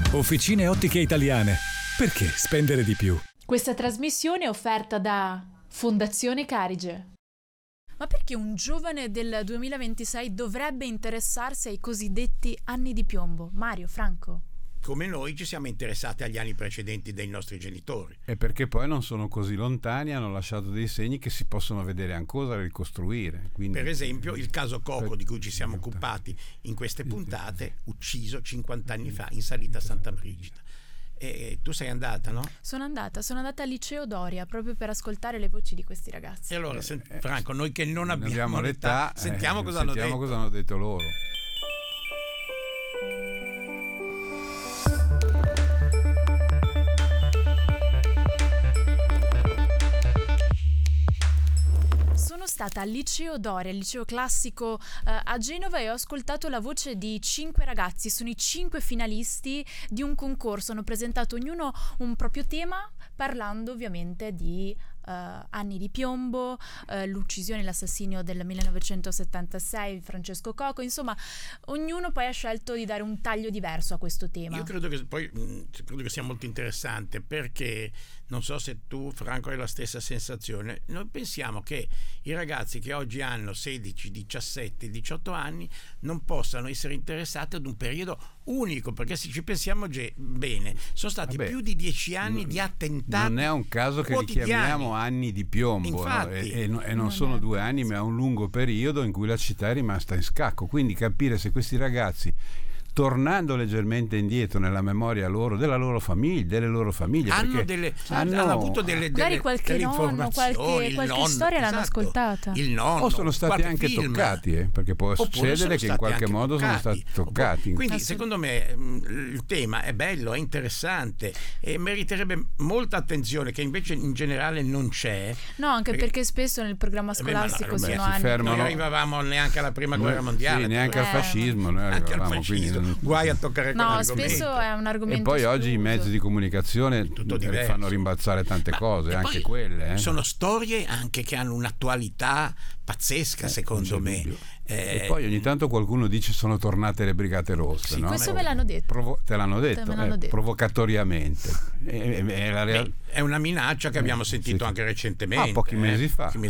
Officine Ottiche Italiane. Perché spendere di più? Questa trasmissione è offerta da Fondazione Carige. Ma perché un giovane del 2026 dovrebbe interessarsi ai cosiddetti anni di piombo? Mario, Franco? Come noi ci siamo interessati agli anni precedenti dei nostri genitori. E perché poi non sono così lontani, hanno lasciato dei segni che si possono vedere ancora e ricostruire. Quindi, per esempio il caso Coco, di cui ci siamo occupati in queste puntate, ucciso 50 anni fa in salita a Santa Brigida. E tu sei andata, no? Sono andata al liceo Doria proprio per ascoltare le voci di questi ragazzi. E allora, Franco, noi che non abbiamo l'età, sentiamo cosa hanno detto loro. Sono stata al liceo Doria, il liceo classico a Genova, e ho ascoltato la voce di 5 ragazzi. Sono i 5 finalisti di un concorso, hanno presentato ognuno un proprio tema, parlando ovviamente di anni di piombo, l'uccisione e l'assassinio del 1976, Francesco Coco. Insomma, ognuno poi ha scelto di dare un taglio diverso a questo tema. Io credo che sia molto interessante, perché non so se tu, Franco, hai la stessa sensazione. Noi pensiamo che i ragazzi che oggi hanno 16, 17, 18 anni non possano essere interessati ad un periodo unico, perché se ci pensiamo bene, sono stati più di 10 anni di attentati. Non è un caso che li chiamiamo anni di piombo. Infatti, no? E non sono 2 anni, ma è un lungo periodo in cui la città è rimasta in scacco. Quindi capire se questi ragazzi, tornando leggermente indietro nella memoria della loro famiglia, delle loro famiglie, hanno avuto magari qualche nonno, qualche storia l'hanno ascoltata, il nonno, o sono stati anche film. Toccati, perché può succedere che in qualche modo sono stati toccati. Quindi secondo me il tema è bello, è interessante e meriterebbe molta attenzione, che invece in generale non c'è. No, anche perché spesso nel programma scolastico sono anni. Non arrivavamo neanche alla prima guerra mondiale, neanche al fascismo, noi arrivavamo, quindi guai a toccare spesso è un argomento. E poi escluso. Oggi i mezzi di comunicazione fanno rimbalzare tante cose, anche quelle. Sono storie anche che hanno un'attualità pazzesca, secondo me. E poi ogni tanto qualcuno dice sono tornate le Brigate Rosse. Sì, no? questo me l'hanno detto. Te l'hanno detto, provocatoriamente. È una minaccia che abbiamo sentito anche recentemente. Pochi mesi fa.